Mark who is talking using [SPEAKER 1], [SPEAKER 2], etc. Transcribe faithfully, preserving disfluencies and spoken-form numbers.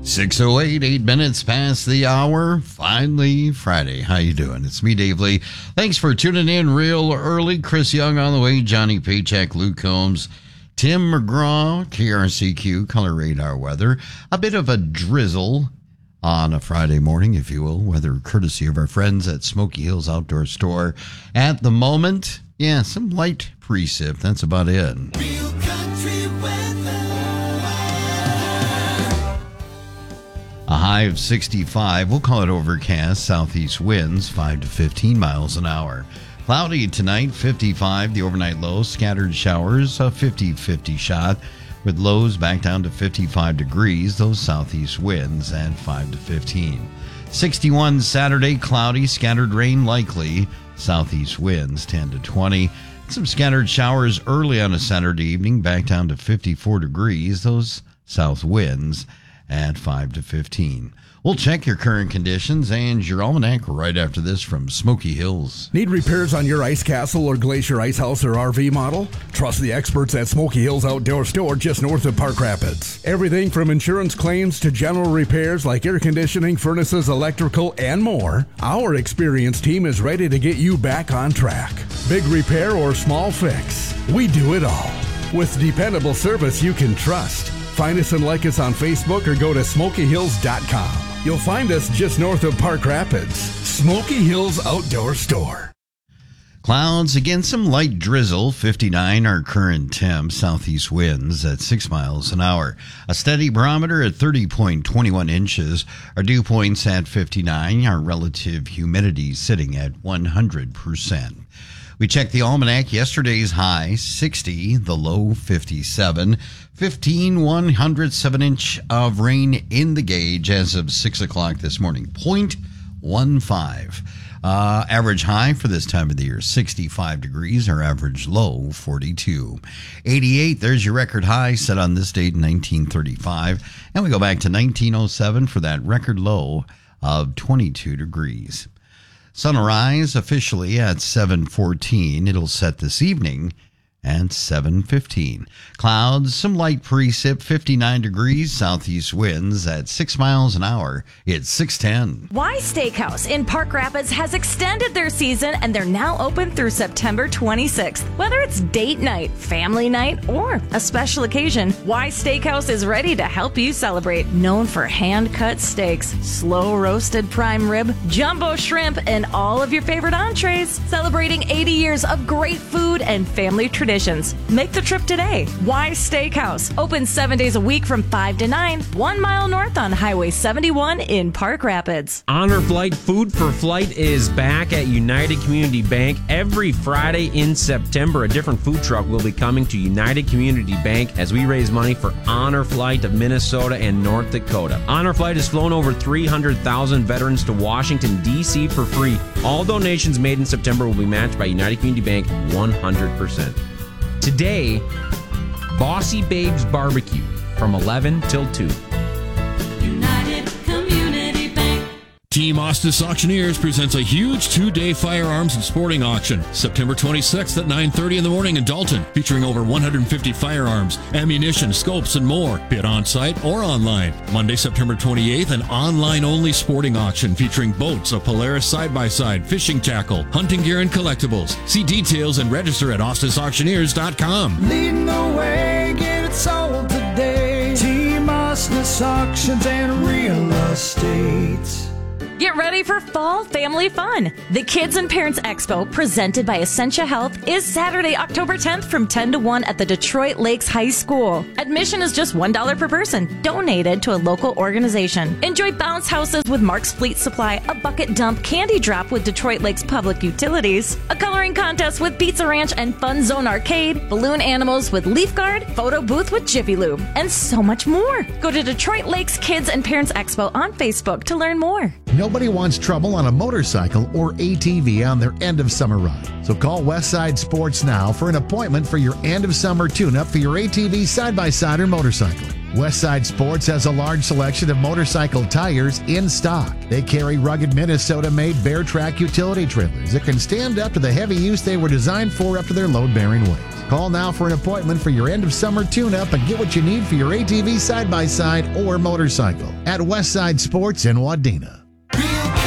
[SPEAKER 1] six oh eight, eight minutes past the hour. Finally, Friday. How you doing? It's me, Dave Lee. Thanks for tuning in real early. Chris Young on the way, Johnny Paycheck, Luke Combs, Tim McGraw, K R C Q, Color Radar Weather. A bit of a drizzle on a Friday morning, if you will. Weather courtesy of our friends at Smoky Hills Outdoor Store. At the moment, yeah, some light precip. That's about it.
[SPEAKER 2] Real country weather.
[SPEAKER 1] A high of sixty-five. We'll call it overcast. Southeast winds five to fifteen miles an hour. Cloudy tonight, fifty-five. The overnight low, scattered showers, a fifty-fifty shot, with lows back down to fifty-five degrees. Those southeast winds at five to fifteen. sixty-one Saturday, cloudy, scattered rain likely. Southeast winds ten to twenty. Some scattered showers early on a Saturday evening, back down to fifty-four degrees. Those south winds at five to fifteen. We'll check your current conditions and your almanac right after this from Smoky Hills.
[SPEAKER 3] Need repairs on your ice castle or glacier ice house or R V model? Trust the experts at Smoky Hills Outdoor Store just north of Park Rapids. Everything from insurance claims to general repairs like air conditioning, furnaces, electrical, and more. Our experienced team is ready to get you back on track. Big repair or small fix, we do it all. With dependable service you can trust. Find us and like us on Facebook or go to smoky hills dot com. You'll find us just north of Park Rapids. Smoky Hills Outdoor Store.
[SPEAKER 1] Clouds, again, some light drizzle. fifty-nine, our current temp. Southeast winds at six miles an hour. A steady barometer at thirty point two one inches. Our dew points at fifty-nine. Our relative humidity sitting at one hundred percent. We checked the almanac. Yesterday's high, sixty. The low, fifty-seven. fifteen one hundredths of an inch of rain in the gauge as of six o'clock this morning. point one five. Uh, average high for this time of the year, sixty-five degrees. Our average low, forty-two. eighty-eight, there's your record high set on this date in nineteen thirty-five. And we go back to nineteen oh seven for that record low of twenty-two degrees. Sunrise officially at seven fourteen. It'll set this evening at seven fifteen. Clouds, some light precip, fifty-nine degrees. Southeast winds at six miles an hour. It's six ten.
[SPEAKER 4] Y Steakhouse in Park Rapids has extended their season and they're now open through September twenty-sixth. Whether it's date night, family night, or a special occasion, Y Steakhouse is ready to help you celebrate. Known for hand-cut steaks, slow-roasted prime rib, jumbo shrimp, and all of your favorite entrees. Celebrating eighty years of great food and family traditions. Make the trip today. Y Steakhouse. Open seven days a week from five to nine, one mile north on Highway seventy-one in Park Rapids.
[SPEAKER 5] Honor Flight Food for Flight is back at United Community Bank every Friday in September. A different food truck will be coming to United Community Bank as we raise money for Honor Flight of Minnesota and North Dakota. Honor Flight has flown over three hundred thousand veterans to Washington, D C for free. All donations made in September will be matched by United Community Bank one hundred percent. Today, Bossy Babes Barbecue from eleven till two.
[SPEAKER 2] United Community Bank.
[SPEAKER 6] Team Ostis Auctioneers presents a huge two-day firearms and sporting auction, September twenty-sixth at nine thirty in the morning in Dalton, featuring over one hundred fifty firearms, ammunition, scopes, and more. Bid on-site or online. Monday, September twenty-eighth, an online-only sporting auction featuring boats, a Polaris side-by-side, fishing tackle, hunting gear, and collectibles. See details and register at ostis auctioneers dot com.
[SPEAKER 7] Leading the way, get it sold today. Team Ostis Auctions and Real Estate.
[SPEAKER 4] Get ready for fall family fun. The Kids and Parents Expo, presented by Essentia Health, is Saturday, October tenth from ten to one at the Detroit Lakes High School. Admission is just one dollar per person, donated to a local organization. Enjoy bounce houses with Mark's Fleet Supply, a bucket dump candy drop with Detroit Lakes Public Utilities, a coloring contest with Pizza Ranch and Fun Zone Arcade, balloon animals with Leaf Guard, photo booth with Jiffy Lube, and so much more. Go to Detroit Lakes Kids and Parents Expo on Facebook to learn more.
[SPEAKER 8] Nobody wants trouble on a motorcycle or A T V on their end of summer ride. So call Westside Sports now for an appointment for your end of summer tune-up for your A T V, side-by-side, or motorcycle. Westside Sports has a large selection of motorcycle tires in stock. They carry rugged Minnesota-made Bear Track utility trailers that can stand up to the heavy use they were designed for up to their load-bearing weight. Call now for an appointment for your end-of-summer tune-up and get what you need for your A T V side-by-side or motorcycle at Westside Sports in Wadena.